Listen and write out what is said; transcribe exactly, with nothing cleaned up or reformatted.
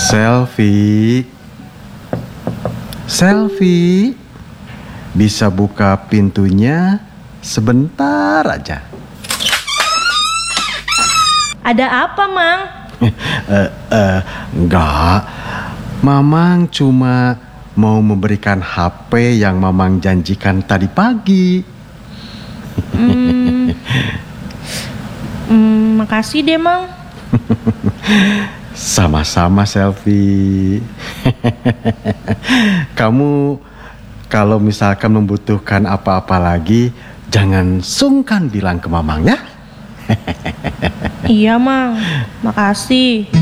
Selfie, Selfie, bisa buka pintunya sebentar aja. Ada apa, Mang? Eh, eh, enggak, Mamang cuma mau memberikan H P yang Mamang janjikan tadi pagi. Hmm, hmm, makasih deh, Mang. Sama-sama, Selfie. Kamu kalau misalkan membutuhkan apa-apa lagi, jangan sungkan bilang ke Mamang ya. Iya, Mang. Makasih.